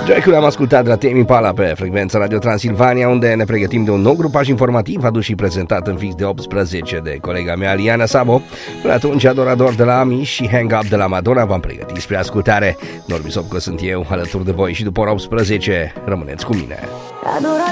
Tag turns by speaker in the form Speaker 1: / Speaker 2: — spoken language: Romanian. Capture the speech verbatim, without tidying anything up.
Speaker 1: Joy când am ascultat de la Tame Impala pe frecvența Radio Transilvania, unde ne pregătim de un nou grupaj informativ adus și prezentat în fix de optsprezece de colega mea Liana Sabo. Până atunci, Adorador de la Ami și Hang Up de la Madonna v-am pregătit spre ascultare. Norbi Sopco sunt eu, alături de voi și după ora optsprezece rămâneți cu mine.
Speaker 2: Adorador